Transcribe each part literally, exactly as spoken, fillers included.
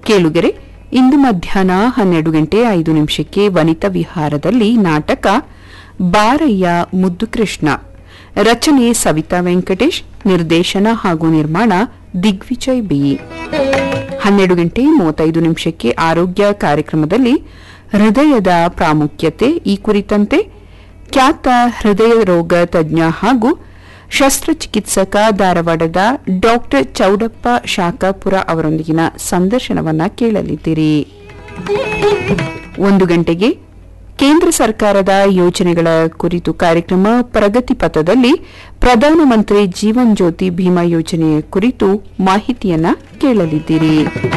ಕೇಳುಗರೆ, ಇಂದು ಮಧ್ಯಾಹ್ನ ಹನ್ನೆರಡು ಗಂಟೆ ಐದು ನಿಮಿಷಕ್ಕೆ ವನಿತಾ ವಿಹಾರದಲ್ಲಿ ನಾಟಕ ಬಾರಯ್ಯ ಮುದ್ದು ಕೃಷ್ಣ, ರಚನೆ ಸವಿತಾ ವೆಂಕಟೇಶ್, ನಿರ್ದೇಶನ ಹಾಗೂ ನಿರ್ಮಾಣ ದಿಗ್ವಿಜಯ್ ಬಿ. ಹನ್ನೆರಡು ಗಂಟೆ ಮೂವತ್ತೈದು ನಿಮಿಷಕ್ಕೆ ಆರೋಗ್ಯ ಕಾರ್ಯಕ್ರಮದಲ್ಲಿ ಹೃದಯದ ಪ್ರಾಮುಖ್ಯತೆ ಈ ಕುರಿತಂತೆ ಖ್ಯಾತ ಹೃದಯ ರೋಗ ತಜ್ಞ ಹಾಗೂ ಶಸ್ತ್ರಚಿಕಿತ್ಸಕ ಧಾರವಾಡದ ಡಾಕ್ಟರ್ ಚೌಡಪ್ಪ ಶಾಖಾಪುರ ಅವರೊಂದಿಗಿನ ಸಂದರ್ಶನವನ್ನ ಕೇಳಲಿದ್ದೀರಿ. ಒಂದು ಗಂಟೆಗೆ ಕೇಂದ್ರ ಸರ್ಕಾರದ ಯೋಜನೆಗಳ ಕುರಿತು ಕಾರ್ಯಕ್ರಮ ಪ್ರಗತಿ ಪಥದಲ್ಲಿ ಪ್ರಧಾನಮಂತ್ರಿ ಜೀವನ್ ಜ್ಯೋತಿ ಭೀಮಾ ಯೋಜನೆಯ ಕುರಿತು ಮಾಹಿತಿಯನ್ನ ಕೇಳಲಿದ್ದೀರಿ.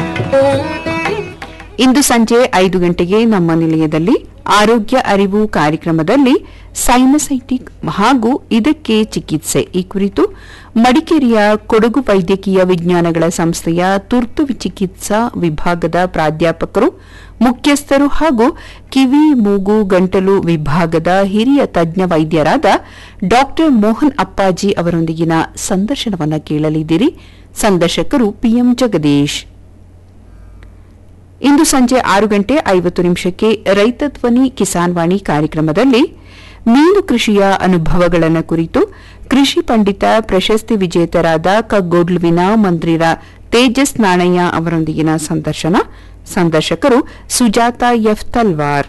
ಇಂದು ಸಂಜೆ ಐದು ಗಂಟೆಗೆ ನಮ್ಮ ನಿಲಯದಲ್ಲಿ ಆರೋಗ್ಯ ಅರಿವು ಕಾರ್ಯಕ್ರಮದಲ್ಲಿ ಸೈನಸೈಟಿಕ್ ಹಾಗೂ ಇದಕ್ಕೆ ಚಿಕಿತ್ಸೆ ಈ ಕುರಿತು ಮಡಿಕೇರಿಯ ಕೊಡಗು ವೈದ್ಯಕೀಯ ವಿಜ್ಞಾನಗಳ ಸಂಸ್ಥೆಯ ತುರ್ತು ಚಿಕಿತ್ಸಾ ವಿಭಾಗದ ಪ್ರಾಧ್ಯಾಪಕರು, ಮುಖ್ಯಸ್ಥರು ಹಾಗೂ ಕಿವಿ ಮೂಗು ಗಂಟಲು ವಿಭಾಗದ ಹಿರಿಯ ತಜ್ಞ ವೈದ್ಯರಾದ ಡಾಕ್ಟರ್ ಮೋಹನ್ ಅಪ್ಪಾಜಿ ಅವರೊಂದಿಗಿನ ಸಂದರ್ಶನವನ್ನು ಕೇಳಲಿದ್ದೀರಿ. ಸಂದರ್ಶಕರು ಪಿಎಂ ಜಗದೀಶ್. ಇಂದು ಸಂಜೆ ಆರು ಗಂಟೆ ಐವತ್ತು ನಿಮಿಷಕ್ಕೆ ರೈತ ಧ್ವನಿ ಕಿಸಾನ್ ವಾಣಿ ಕಾರ್ಯಕ್ರಮದಲ್ಲಿ ಮೀನು ಕೃಷಿಯ ಅನುಭವಗಳನ್ನು ಕುರಿತು ಕೃಷಿ ಪಂಡಿತ ಪ್ರಶಸ್ತಿ ವಿಜೇತರಾದ ಕಗ್ಗೋಡ್ಲುವಿನ ಮಂತ್ರಿರ ತೇಜಸ್ ನಾಣಯ್ಯ ಅವರೊಂದಿಗಿನ ಸಂದರ್ಶನ. ಸಂದರ್ಶಕರು ಸುಜಾತ ಎಫ್ ತಲ್ವಾರ್.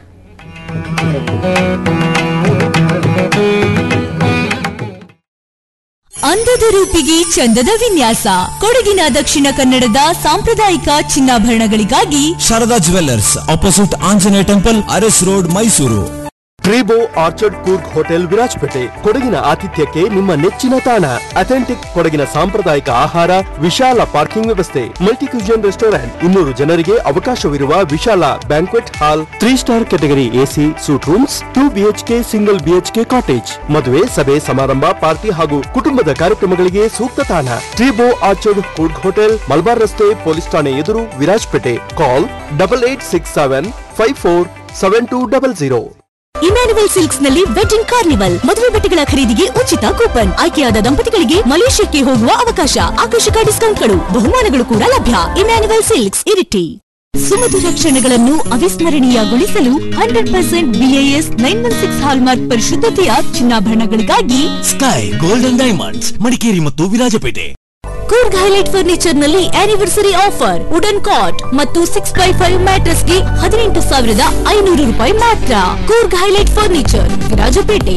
ಅಂದದ ರೂಪಿಗೆ ಚಂದದ ವಿನ್ಯಾಸ, ಕೊಡಗಿನ ದಕ್ಷಿಣ ಕನ್ನಡದ ಸಾಂಪ್ರದಾಯಿಕ ಚಿನ್ನಾಭರಣಗಳಿಗಾಗಿ Sharada jewellers, opposite Anjaneya temple, Aras road, Mysuru. ಟ್ರಿಬೋ orchard Coorg hotel Virajpet, ಕೊಡಗಿನ ಆತಿಥ್ಯಕ್ಕೆ ನಿಮ್ಮ ನೆಚ್ಚಿನ ತಾಣ. ಅಥೆಂಟಿಕ್ ಕೊಡಗಿನ ಸಾಂಪ್ರದಾಯಿಕ ಆಹಾರ, ವಿಶಾಲ ಪಾರ್ಕಿಂಗ್ ವ್ಯವಸ್ಥೆ, ಮಲ್ಟಿ ಕ್ಯೂಷನ್ ರೆಸ್ಟೋರೆಂಟ್, ಇನ್ನೂರು ಜನರಿಗೆ ಅವಕಾಶವಿರುವ ವಿಶಾಲ ಬ್ಯಾಂಕ್ವೆಟ್ ಹಾಲ್, three star category AC suit rooms, two BHK single BHK cottage, ಮದುವೆ, ಸಭೆ ಸಮಾರಂಭ, ಪಾರ್ಟಿ ಹಾಗೂ ಕುಟುಂಬದ ಕಾರ್ಯಕ್ರಮಗಳಿಗೆ ಸೂಕ್ತ ತಾಣ. ಟ್ರಿಬೋ ಆರ್ಚರ್ಡ್ ಕೂರ್ಗ್ ಹೋಟೆಲ್, ಮಲ್ಬಾರ್ ರಸ್ತೆ, ಪೊಲೀಸ್ ಠಾಣೆ ಎದುರು, ವಿರಾಜಪೇಟೆ. ಕಾಲ್ double eight six seven five four seven two double zero. Immanuel silks ನಲ್ಲಿ ವೆಡ್ಡಿಂಗ್ ಕಾರ್ನಿವಲ್, ಮದುವೆ ಬಟ್ಟೆಗಳ ಖರೀದಿಗೆ ಉಚಿತ ಕೂಪನ್, ಆಯ್ಕೆಯಾದ ದಂಪತಿಗಳಿಗೆ ಮಲೇಷ್ಯಾಕ್ಕೆ ಹೋಗುವ ಅವಕಾಶ, ಆಕರ್ಷಕ ಡಿಸ್ಕೌಂಟ್ಗಳು, ಬಹುಮಾನಗಳು ಕೂಡ ಲಭ್ಯ. Immanuel silks, Iritty. ಸುಮಧುರ ಕ್ಷಣಗಳನ್ನು ಅವಿಸ್ಮರಣೀಯಗೊಳಿಸಲು hundred percent BIS nine one six hallmark ಪರಿಶುದ್ಧತೆಯ ಚಿನ್ನಾಭರಣಗಳಿಗಾಗಿ sky golden diamonds, Madikeri ಮತ್ತು ವಿರಾಜಪೇಟೆ. ಕೂರ್ಗ್ ಹೈಲೈಟ್ ಫರ್ನಿಚರ್ ನಲ್ಲಿ ಆನಿವರ್ಸರಿ ಆಫರ್, ವುಡನ್ ಕಾಟ್ ಮತ್ತು ಸಿಕ್ಸ್ ಬೈ ಫೈವ್ ಮ್ಯಾಟ್ರೆಸ್ ಗೆ ಹದಿನೆಂಟು ಸಾವಿರದ ಐನೂರು ರೂಪಾಯಿ ಮಾತ್ರ. Coorg highlight furniture, Virajpet.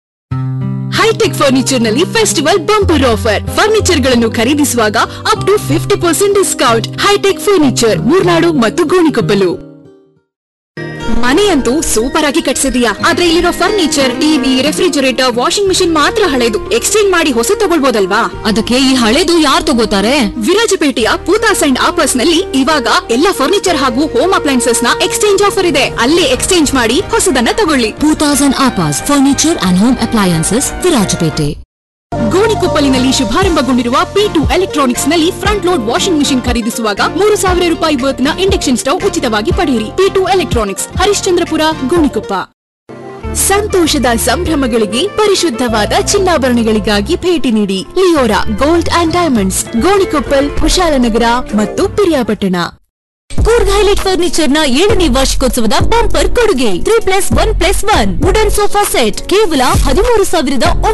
High tech furniture ನಲ್ಲಿ ಫೆಸ್ಟಿವಲ್ ಬಂಪರ್ ಆಫರ್, ಫರ್ನಿಚರ್ ಗಳನ್ನು ಖರೀದಿಸುವಾಗ up to fifty percent discount. High tech furniture, Murnad ಮತ್ತು ಗೋಣಿಕೊಪ್ಪಲು. ಮನೆಯಂತೂ ಸೂಪರ್ ಆಗಿ ಕಟ್ಸಿದೀಯಾ, ಆದ್ರೆ ಇಲ್ಲಿರೋ furniture, TV, refrigerator, washing machine ಮಾತ್ರ ಹಳೆದು. ಎಕ್ಸ್ಚೇಂಜ್ ಮಾಡಿ ಹೊಸ ತಗೊಳ್ಬೋದಲ್ವಾ? ಅದಕ್ಕೆ ಈ ಹಳೆದು ಯಾರು ತಗೋತಾರೆ? ವಿರಾಜಪೇಟೆಯ ಪೂತಾಸ್ ಅಂಡ್ ಆಪರ್ಸ್ ನಲ್ಲಿ ಇವಾಗ ಎಲ್ಲ ಫರ್ನಿಚರ್ ಹಾಗೂ ಹೋಮ್ ಅಪ್ಲೈನ್ಸಸ್ ನ ಎಕ್ಸ್ಚೇಂಜ್ ಆಫರ್ ಇದೆ. ಅಲ್ಲೇ ಎಕ್ಸ್ಚೇಂಜ್ ಮಾಡಿ ಹೊಸದನ್ನ ತಗೊಳ್ಳಿ. Poothas and ಆಪರ್ಸ್, furniture and home appliances, Virajpet. ಗೋಣಿಕೊಪ್ಪಲಿನಲ್ಲಿ ಶುಭಾರಂಭಗೊಂಡಿರುವ P to electronics ನಲ್ಲಿ ಫ್ರಂಟ್ ಲೋಡ್ ವಾಷಿಂಗ್ ಮಿಷಿನ್ ಖರೀದಿಸುವಾಗ ಮೂರು ಸಾವಿರ ರೂಪಾಯಿ ವರ್ತ್ನ ಇಂಡಕ್ಷನ್ ಸ್ಟವ್ ಉಚಿತವಾಗಿ ಪಡೆಯಿರಿ. P to electronics, Harishchandrapura, Gonikoppa. ಸಂತೋಷದ ಸಂಭ್ರಮಗಳಿಗೆ ಪರಿಶುದ್ಧವಾದ ಚಿನ್ನಾಭರಣಗಳಿಗಾಗಿ ಭೇಟಿ ನೀಡಿ Leora gold and diamonds, Gonikoppal, Kushalnagar ಮತ್ತು ಪಿರಿಯಾಪಟ್ಟಣ. ಕೂರ್ಗ್ ಹೈಲೈಟ್ ಫರ್ನಿಚರ್ ನ ಏಳನೇ ವಾರ್ಷಿಕೋತ್ಸವದ ಬಂಪರ್ ಕೊಡುಗೆ three plus one plus one wooden sofa set ಕೇವಲ ಹದಿಮೂರು ಸಾವಿರದ